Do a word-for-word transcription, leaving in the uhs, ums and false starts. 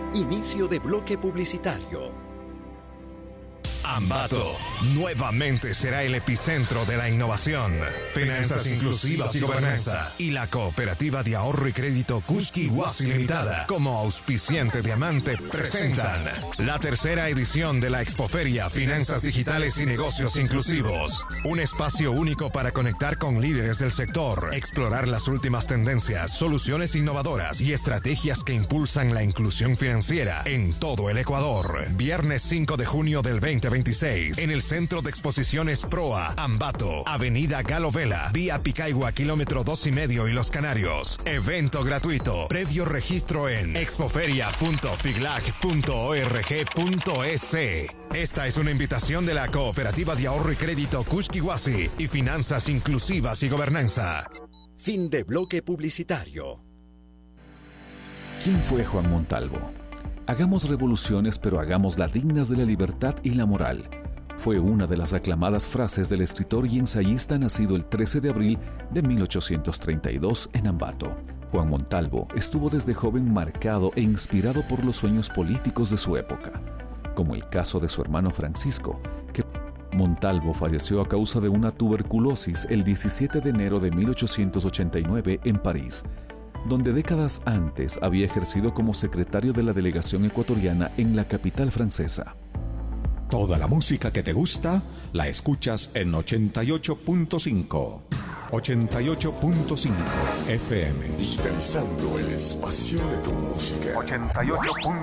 Inicio de bloque publicitario. Ambato nuevamente será el epicentro de la innovación, finanzas inclusivas y gobernanza, y la cooperativa de ahorro y crédito Kuski Wasi Limitada como auspiciante diamante presentan la tercera edición de la Expoferia Finanzas Digitales y Negocios Inclusivos, un espacio único para conectar con líderes del sector, explorar las últimas tendencias, soluciones innovadoras y estrategias que impulsan la inclusión financiera en todo el Ecuador. Viernes cinco de junio del veinte veintiséis en el Centro de Exposiciones Proa, Ambato, Avenida Galo Vela, vía Picaigua, kilómetro dos y medio y Los Canarios. Evento gratuito. Previo registro en expoferia punto figlac punto org punto es. Esta es una invitación de la Cooperativa de Ahorro y Crédito Kuski Wasi y Finanzas Inclusivas y Gobernanza. Fin de bloque publicitario. ¿Quién fue Juan Montalvo? Hagamos revoluciones, pero hagámoslas dignas de la libertad y la moral. Fue una de las aclamadas frases del escritor y ensayista nacido el trece de abril de mil ochocientos treinta y dos en Ambato. Juan Montalvo estuvo desde joven marcado e inspirado por los sueños políticos de su época, como el caso de su hermano Francisco, que Montalvo falleció a causa de una tuberculosis el diecisiete de enero de mil ochocientos ochenta y nueve en París, donde décadas antes había ejercido como secretario de la delegación ecuatoriana en la capital francesa. Toda la música que te gusta la escuchas en ochenta y ocho punto cinco. ochenta y ocho punto cinco F M. Digitalizando el espacio de tu música. ochenta y ocho punto cinco